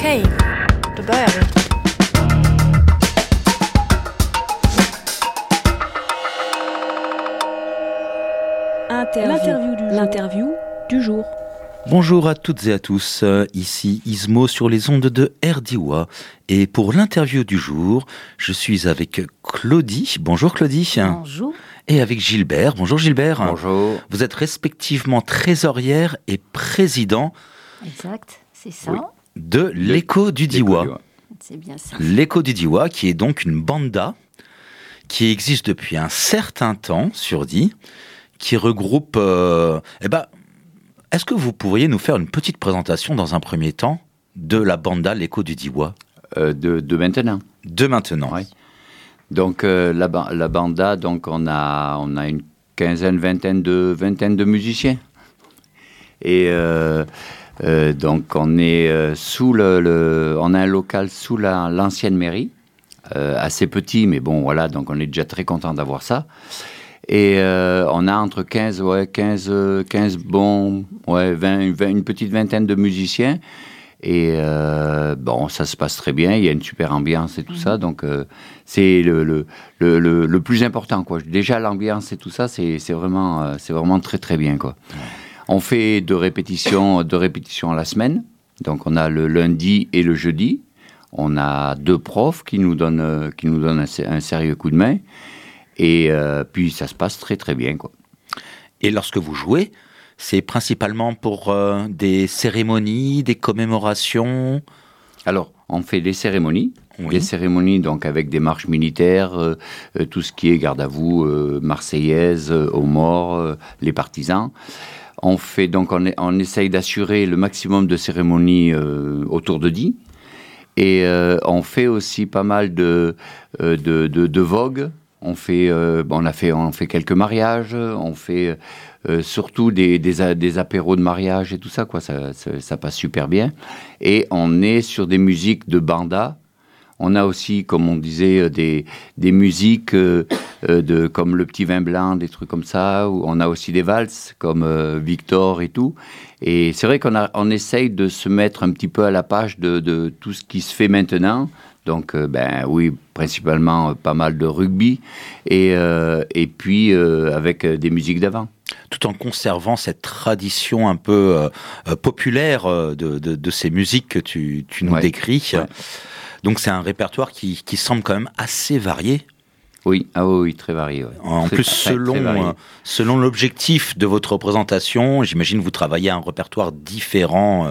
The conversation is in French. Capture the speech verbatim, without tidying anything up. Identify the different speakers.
Speaker 1: Okej, då börjar vi.
Speaker 2: L'interview du, L'interview du jour.
Speaker 3: Bonjour à toutes et à tous, ici Ismo sur les ondes de R D W A. Et pour l'interview du jour, je suis avec Claudie. Bonjour Claudie.
Speaker 2: Bonjour.
Speaker 3: Et avec Gilbert. Bonjour Gilbert.
Speaker 4: Bonjour.
Speaker 3: Vous êtes respectivement trésorière et président.
Speaker 2: Exact, c'est ça.
Speaker 3: Oui, de l'Écho du D W A.
Speaker 2: C'est bien ça.
Speaker 3: L'Écho du D W A, qui est donc une banda qui existe depuis un certain temps sur Die, qui regroupe... Euh, eh ben, est-ce que vous pourriez nous faire une petite présentation dans un premier temps de la banda l'Écho du D W A
Speaker 4: euh, de, de maintenant.
Speaker 3: De maintenant.
Speaker 4: Oui. Donc euh, la, la banda, donc on a on a une quinzaine, vingtaine de vingtaine de musiciens. Et euh, euh, donc on est euh, sous le, le, on a un local sous la, l'ancienne mairie, euh, assez petit, mais bon voilà, donc on est déjà très content d'avoir ça. Et euh, on a entre quinze, ouais, quinze, quinze bons, ouais, vingt, vingt, une petite vingtaine de musiciens. Et euh, bon, ça se passe très bien, il y a une super ambiance et tout mmh. ça, donc euh, c'est le, le, le, le, le plus important, quoi. Déjà, l'ambiance et tout ça, c'est, c'est, vraiment, euh, c'est vraiment très très bien, quoi. Mmh. On fait deux répétitions, deux répétitions à la semaine, donc on a le lundi et le jeudi. On a deux profs qui nous donnent, euh, qui nous donnent un, un sérieux coup de main. Et euh, puis, ça se passe très, très bien, quoi.
Speaker 3: Et lorsque vous jouez, c'est principalement pour euh, des cérémonies, des commémorations?
Speaker 4: Alors, on fait des cérémonies.
Speaker 3: Oui.
Speaker 4: Des cérémonies, donc, avec des marches militaires, euh, euh, tout ce qui est garde à vous, euh, marseillaise, euh, aux morts, euh, les partisans. On fait, donc, on, est, on essaye d'assurer le maximum de cérémonies euh, autour de Die. Et euh, on fait aussi pas mal de, euh, de, de, de vogues. On fait, euh, on a fait, on fait quelques mariages, on fait euh, surtout des, des, des apéros de mariage et tout ça, quoi. Ça, ça, ça passe super bien. Et on est sur des musiques de banda. On a aussi, comme on disait, des, des musiques euh, de, comme Le Petit Vin Blanc, des trucs comme ça. Où on a aussi des valses, comme euh, Victor et tout. Et c'est vrai qu'on a, on essaye de se mettre un petit peu à la page de, de tout ce qui se fait maintenant. Donc, euh, ben oui, principalement euh, pas mal de rugby et, euh, et puis euh, avec euh, des musiques d'avant.
Speaker 3: Tout en conservant cette tradition un peu euh, populaire euh, de, de, de ces musiques que tu, tu nous
Speaker 4: ouais.
Speaker 3: décris.
Speaker 4: Ouais.
Speaker 3: Donc, c'est un répertoire qui, qui semble quand même assez varié.
Speaker 4: Oui, ah oui, très varié. Ouais.
Speaker 3: En
Speaker 4: très,
Speaker 3: plus,
Speaker 4: très,
Speaker 3: selon,
Speaker 4: très
Speaker 3: euh, selon l'objectif de votre représentation, j'imagine que vous travaillez un répertoire différent euh,